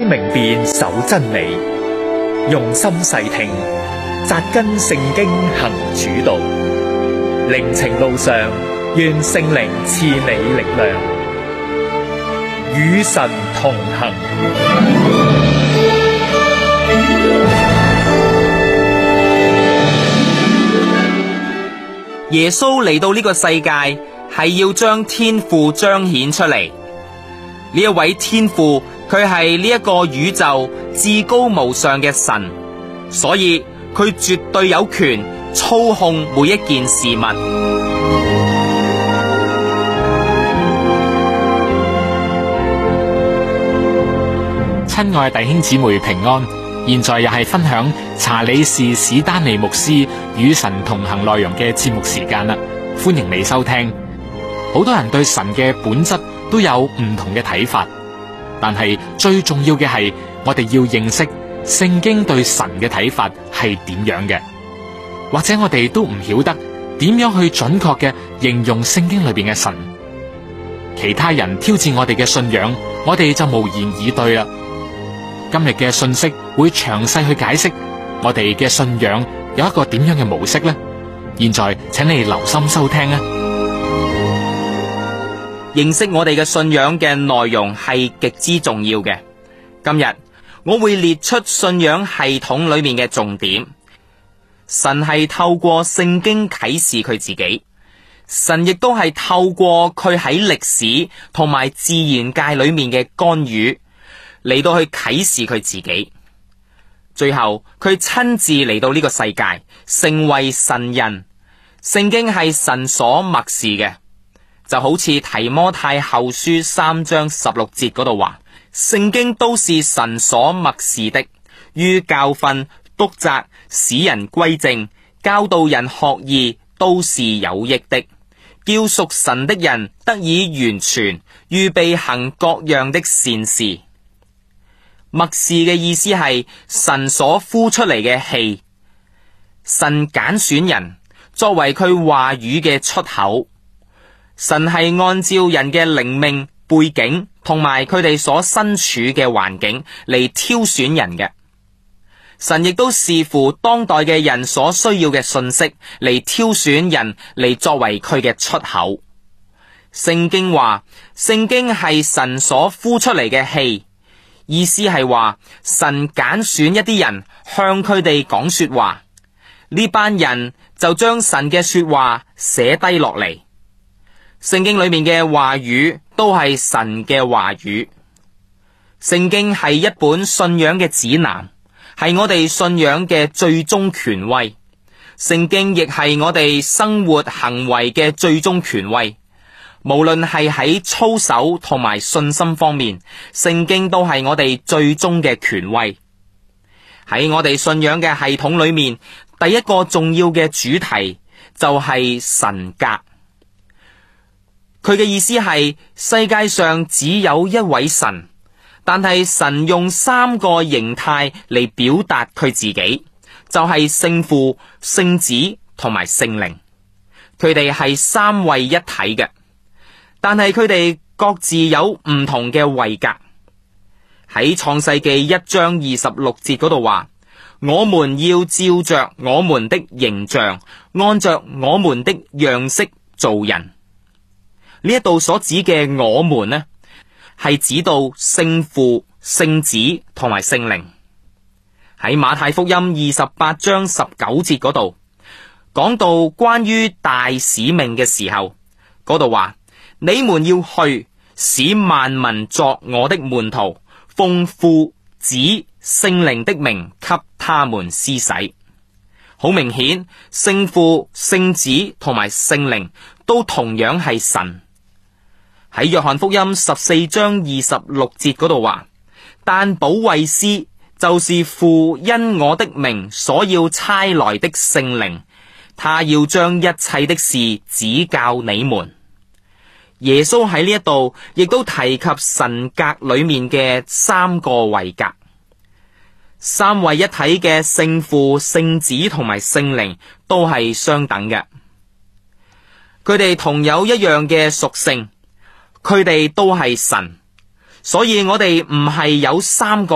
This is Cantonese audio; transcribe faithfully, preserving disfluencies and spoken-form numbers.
明辨守真理，用心細聽，扎根聖經行主道。靈程路上，願聖靈賜你力量，與神同行。 耶穌嚟到呢個世界，係要將天父彰顯出嚟。呢一位天父，佢係呢一個宇宙至高無上嘅神，所以佢絕對有權操控每一件事物。 親愛弟兄姊妹平安，現在又係分享查理士史丹尼牧師與神同行內容嘅節目時間啦，歡迎你收聽。好多人對神嘅本質都有唔同嘅睇法，但係最重要嘅係我哋要認識聖經對神嘅睇法係點樣嘅，或者我哋都唔曉得點樣去準確嘅形容聖經裏邊嘅神。其他人挑戰我哋嘅信仰，我哋就無言以對啦。今日嘅信息會詳細去解釋我哋嘅信仰有一個點樣嘅模式呢？現在請你留心收聽啊！ 認識我哋嘅信仰嘅內容係極之重要嘅。今日我會列出信仰系統裏面嘅重點。神係透過聖經啟示佢自己，神亦都係透過佢喺歷史同埋自然界裏面嘅干預嚟到去啟示佢自己。最後佢親自嚟到呢個世界，成為神人。聖經係神所默示嘅，就好似提摩太後書三章十六節嗰度話，聖經都是神所默示的，於教訓、督責、使人歸正、教導人學義，都是有益的，叫屬神的人得以完全，預備行各樣的善事。默示嘅意思係神所呼出嚟嘅氣，神揀選人作為佢話語嘅出口。神係按照人嘅靈命、背景同埋佢哋所身處嘅環境嚟挑選人嘅。神亦都視乎當代嘅人所需要嘅信息嚟挑選人嚟作為佢嘅出口。聖經話，聖經係神所呼出嚟嘅氣。意思係話神揀選一啲人向佢哋講說話，呢班人就將神嘅說話寫低落嚟。聖經裏面嘅話語都係神嘅話語。聖經係一本信仰嘅指南，係我哋信仰嘅最終權威。聖經亦係我哋生活行為嘅最終權威。無論係喺操守同埋信心方面，聖經都係我哋最終嘅權威。喺我哋信仰嘅系統裏面，第一個重要嘅主題就係神格。佢嘅意思係世界上只有一位神，但係神用三個形態嚟表達佢自己，就係聖父、聖子同埋聖靈。佢哋係三位一體嘅。但係佢哋各自有唔同嘅位格。喺創世記一章二十六節嗰度話，我們要照着我們的形象，按着我們的樣式造人。呢一度所指嘅我們呢，係指到聖父、聖子同埋聖靈。喺馬太福音二十八章十九節嗰度講到關於大使命嘅時候，嗰度話，你們要去，使萬民作我的門徒，奉父、子、聖靈的名給他們施洗。好明顯，聖父、聖子同埋聖靈都同樣係神。喺約翰福音十四章二十六節嗰度話，但保惠師就是父因我的名所要差來的聖靈，他要將一切的事指教你們。耶穌喺呢一度亦都提及神格裏面嘅三個位格，三位一體嘅聖父、聖子同埋聖靈都係相等嘅，佢哋同有一樣嘅屬性，佢哋都係神，所以我哋唔係有三個